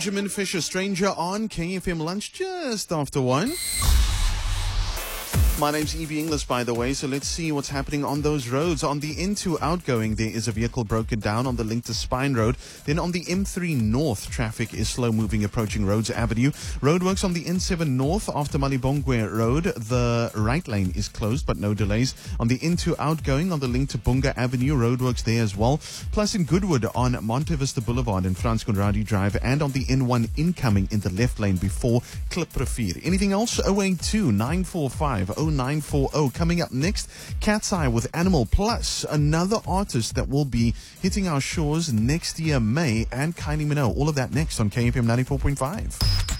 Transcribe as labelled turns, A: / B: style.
A: Benjamin Fisher, Stranger on KFM Lunch just after 1. My name's Evie Inglis, by the way, so let's see what's happening on those roads. On the N2 outgoing, there is a vehicle broken down on the link to Spine Road. Then on the M3 North, traffic is slow-moving approaching Rhodes Avenue. Roadworks on the N7 North after Malibongwe Road. The right lane is closed, but no delays. On the N2 outgoing on the link to Bunga Avenue, roadworks there as well. Plus in Goodwood on Monte Vista Boulevard and Frans Conradi Drive, and on the N1 incoming in the left lane before Kliprivier. Anything else? 082-945-0940. Coming up next, Cat's Eye with Animal, plus another artist that will be hitting our shores next year, May, and Kylie Minogue. All of that next on KFM 94.5.